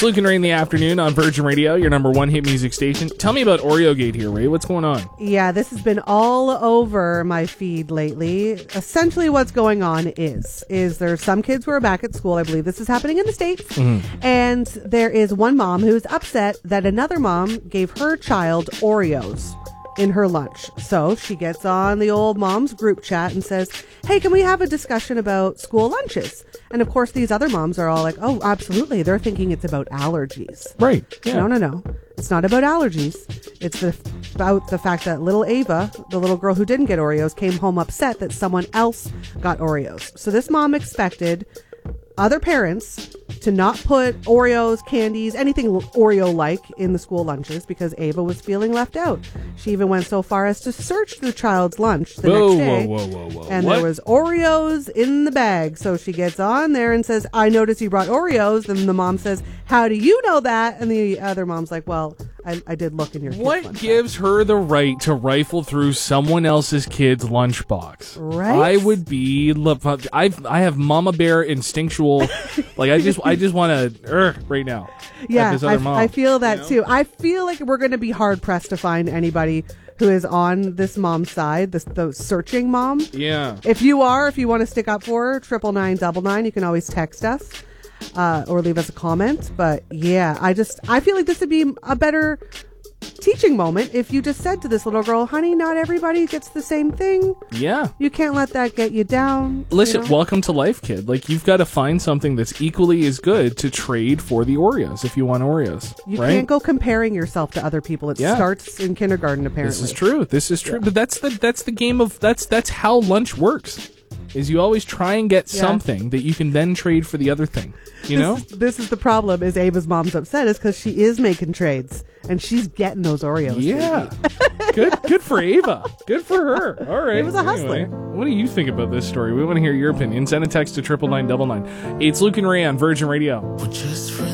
It's Luke and Ray in the afternoon on Virgin Radio, your number one hit music station. Tell me about Oreo Gate here, Ray. What's going on? Yeah, this has been all over my feed lately. Essentially what's going on is there's some kids who are back at school. I believe this is happening in the States. Mm-hmm. And there is one mom who's upset that another mom gave her child Oreos in her lunch. So she gets on the old mom's group chat and says, hey, can we have a discussion about school lunches? And of course, these other moms are all like, oh, absolutely. They're thinking it's about allergies. Right. Yeah. No. It's not about allergies. It's about the fact that little Ava, the little girl who didn't get Oreos, came home upset that someone else got Oreos. So this mom expected other parents to not put Oreos, candies, anything Oreo-like in the school lunches because Ava was feeling left out. She even went so far as to search the child's lunch the next day. Whoa. And what? There was Oreos in the bag. So she gets on there and says, I noticed you brought Oreos. And the mom says, how do you know that? And the other mom's like, well, I did look in your kid's What lunch gives her the right to rifle through someone else's kid's lunchbox? Right? I would be. I have Mama Bear instinctual. Like I just want to right now. Yeah, this other mom, I feel that too. I feel like we're going to be hard pressed to find anybody who is on this mom's side, the searching mom. Yeah. If you want to stick up for her, 99999, you can always text us. Or leave us a comment. But yeah, I feel like this would be a better teaching moment if you just said to this little girl, honey, not everybody gets the same thing. Yeah. You can't let that get you down. Listen, welcome to life, kid. Like, you've got to find something that's equally as good to trade for the Oreos if you want Oreos. You right? can't go comparing yourself to other people. It starts in kindergarten, apparently. This is true. But that's the game of that's how lunch works. Is you always try and get something that you can then trade for the other thing. You know? This is the problem, is Ava's mom's upset, is because she is making trades, and she's getting those Oreos. Yeah. Good for Ava. Good for her. All right. It was a hustler. Anyway, what do you think about this story? We want to hear your opinion. Send a text to 99999. It's Luke and Ray on Virgin Radio.